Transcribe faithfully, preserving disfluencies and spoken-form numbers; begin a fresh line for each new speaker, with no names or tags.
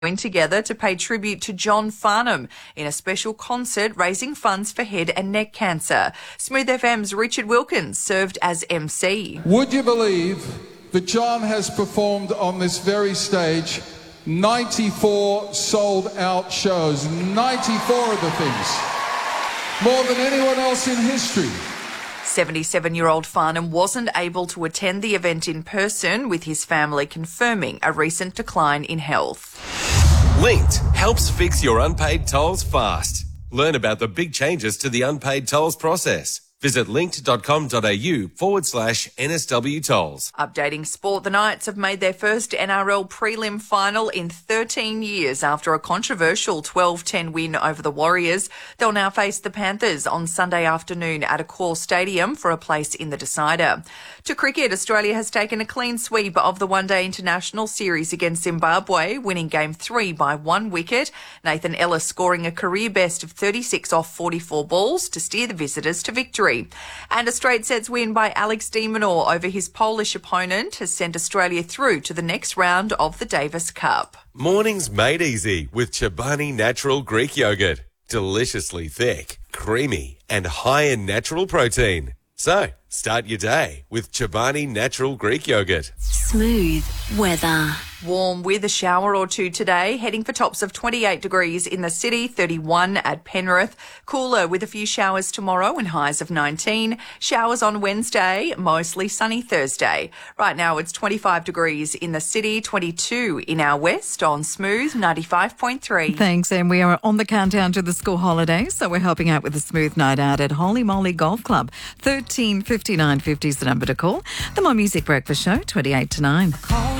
together to pay tribute to John Farnham in a special concert raising funds for head and neck cancer. Smooth F M's Richard Wilkins served as M C.
Would you believe that John has performed on this very stage ninety-four sold-out shows, ninety-four of the things, more than anyone else in history.
seventy-seven-year-old Farnham wasn't able to attend the event in person, with his family confirming a recent decline in health.
Linked helps fix your unpaid tolls fast. Learn about the big changes to the unpaid tolls process. Visit linked.com.au forward slash NSW tolls.
Updating sport, the Knights have made their first N R L prelim final in thirteen years after a controversial twelve ten win over the Warriors. They'll now face the Panthers on Sunday afternoon at Accor Stadium for a place in the decider. To cricket, Australia has taken a clean sweep of the one-day international series against Zimbabwe, winning game three by one wicket. Nathan Ellis scoring a career best of thirty-six off forty-four balls to steer the visitors to victory. And a straight sets win by Alex de Minaur over his Polish opponent has sent Australia through to the next round of the Davis Cup.
Mornings made easy with Chobani Natural Greek Yogurt. Deliciously thick, creamy and high in natural protein. So, start your day with Chobani Natural Greek Yogurt.
Smooth weather.
Warm with a shower or two today, heading for tops of twenty-eight degrees in the city, thirty-one at Penrith. Cooler with a few showers tomorrow and highs of nineteen. Showers on Wednesday, mostly sunny Thursday. Right now it's twenty-five degrees in the city, twenty-two in our west on Smooth ninety-five point three.
Thanks, and we are on the countdown to the school holidays, so we're helping out with a smooth night out at Holy Moly Golf Club. thirteen fifty-nine fifty is the number to call. The More Music Breakfast Show, twenty-eight to nine.